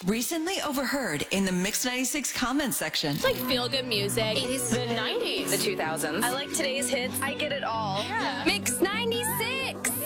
Recently overheard in the Mix 96 comment section. It's like feel-good music. 80s, the 90s, the 2000s. I like today's hits. I get it all. Yeah. Mix 90s.